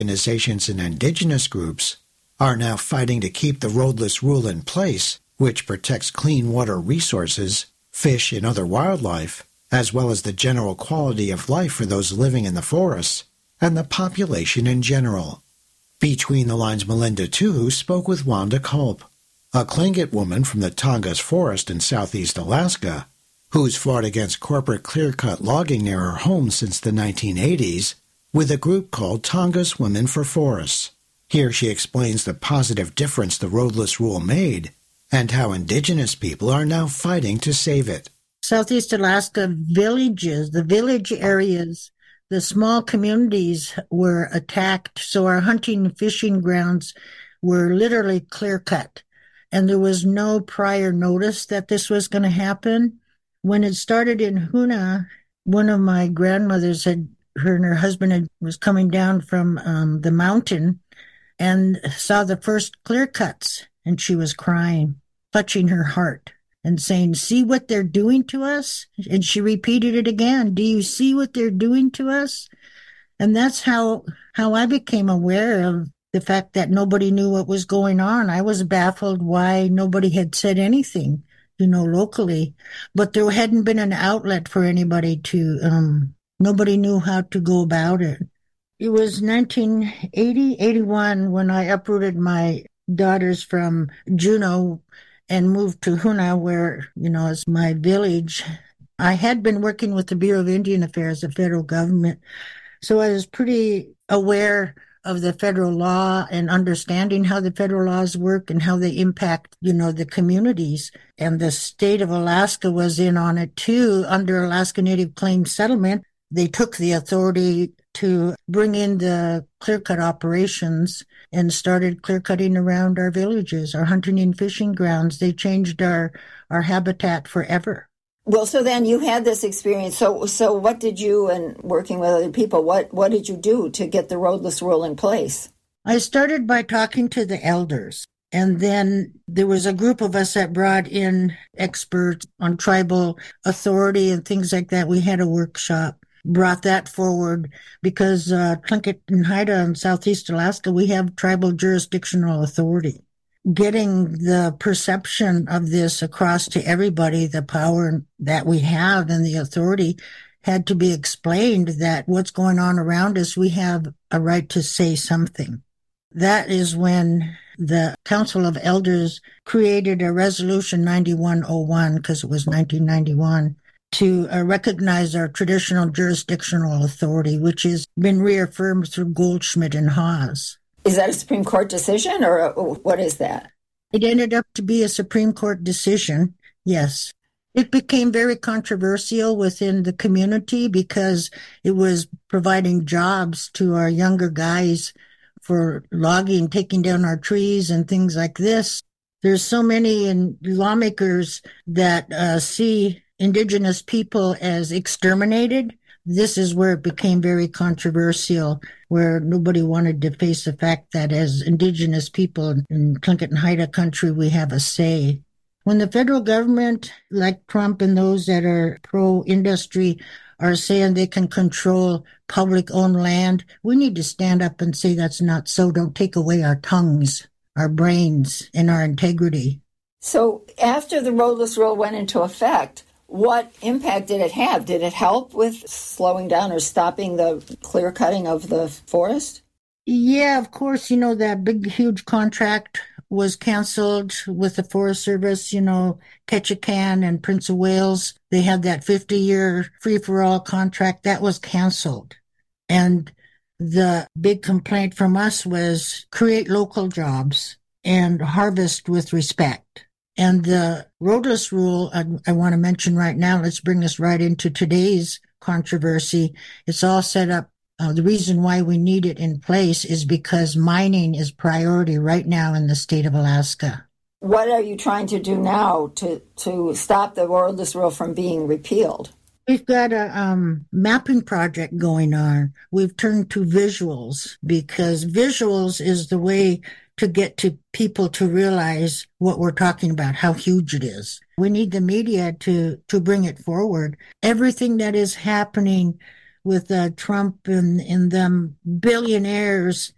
organizations and indigenous groups are now fighting to keep the roadless rule in place, which protects clean water resources, fish and other wildlife, as well as the general quality of life for those living in the forests and the population in general. Between the Lines Melinda Tuhu spoke with Wanda Culp, a Tlingit woman from the Tongass Forest in southeast Alaska, who's fought against corporate clear-cut logging near her home since the 1980s with a group called Tongass Women for Forests. Here she explains the positive difference the roadless rule made and how indigenous people are now fighting to save it. Southeast Alaska villages, the village areas, the small communities were attacked, so our hunting and fishing grounds were literally clear-cut. And there was no prior notice that this was going to happen. When it started in Hoonah, one of my grandmothers her and her husband was coming down from the mountain and saw the first clear cuts, and she was crying, clutching her heart and saying, "See what they're doing to us?" And she repeated it again, "Do you see what they're doing to us?" And that's how I became aware of the fact that nobody knew what was going on. I was baffled why nobody had said anything, locally. But there hadn't been an outlet for anybody nobody knew how to go about it. It was 1980-81 when I uprooted my daughters from Juneau and moved to Hoonah, where, is my village. I had been working with the Bureau of Indian Affairs, the federal government, so I was pretty aware of the federal law and understanding how the federal laws work and how they impact, the communities. And the state of Alaska was in on it too. Under Alaska Native Claims Settlement, they took the authority to bring in the clear-cut operations and started clear-cutting around our villages, our hunting and fishing grounds. They changed our habitat forever. Well, so then you had this experience. So what did you, and working with other people, what did you do to get the roadless rule in place? I started by talking to the elders. And then there was a group of us that brought in experts on tribal authority and things like that. We had a workshop, brought that forward because Tlingit and Haida in Southeast Alaska, we have tribal jurisdictional authority. Getting the perception of this across to everybody, the power that we have and the authority had to be explained that what's going on around us, we have a right to say something. That is when the Council of Elders created a Resolution 9101, because it was 1991, to recognize our traditional jurisdictional authority, which has been reaffirmed through Goldschmidt and Haas. Is that a Supreme Court decision, or what is that? It ended up to be a Supreme Court decision, yes. It became very controversial within the community because it was providing jobs to our younger guys for logging, taking down our trees and things like this. There's so many lawmakers that see Indigenous people as exterminated. This is where it became very controversial, where nobody wanted to face the fact that as Indigenous people in Tlingit and Haida country, we have a say. When the federal government, like Trump and those that are pro-industry, are saying they can control public-owned land, we need to stand up and say that's not so. Don't take away our tongues, our brains, and our integrity. So after the roadless rule went into effect, what impact did it have? Did it help with slowing down or stopping the clear cutting of the forest? Yeah, of course. That big, huge contract was canceled with the Forest Service, Ketchikan and Prince of Wales. They had that 50-year free-for-all contract. That was canceled. And the big complaint from us was create local jobs and harvest with respect. And the roadless rule, I want to mention right now, let's bring us right into today's controversy. It's all set up. The reason why we need it in place is because mining is priority right now in the state of Alaska. What are you trying to do now to stop the roadless rule from being repealed? We've got a mapping project going on. We've turned to visuals because visuals is the way to get to people to realize what we're talking about, how huge it is. We need the media to bring it forward. Everything that is happening with Trump and them billionaires